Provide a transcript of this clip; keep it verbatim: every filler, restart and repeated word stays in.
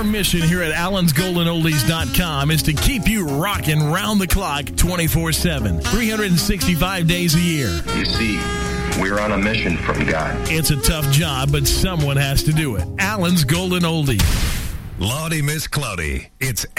Our mission here at Allen's Golden Oldies dot com is to keep you rocking round the clock twenty-four seven, three hundred sixty-five days a year. You see, we're on a mission from God. It's a tough job, but someone has to do it. Allen's Golden Oldies. Lordy Miss Cloudy. It's